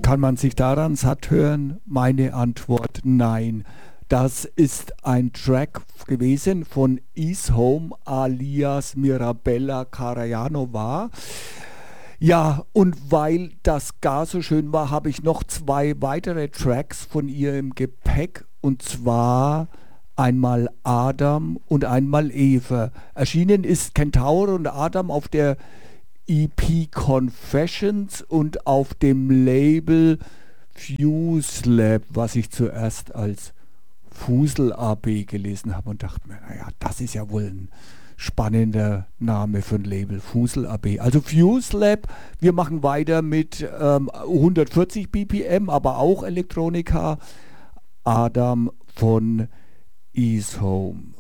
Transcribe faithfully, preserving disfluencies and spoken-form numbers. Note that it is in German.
Kann man sich daran satt hören? Meine Antwort nein. Das ist ein Track gewesen von Is Home alias Mirabella Karajanova. Ja, und weil das gar so schön war, habe ich noch zwei weitere Tracks von ihr im Gepäck, und zwar einmal Adam und einmal Eva. Erschienen ist Kentaur und Adam auf der E P Confessions und auf dem Label Fuse Lab, was ich zuerst als Fusel A B gelesen habe und dachte mir, naja, das ist ja wohl ein spannender Name für ein Label, Fusel A B. Also Fuse Lab, wir machen weiter mit ähm, hundertvierzig B P M, aber auch Elektronika. Adam von Is Home.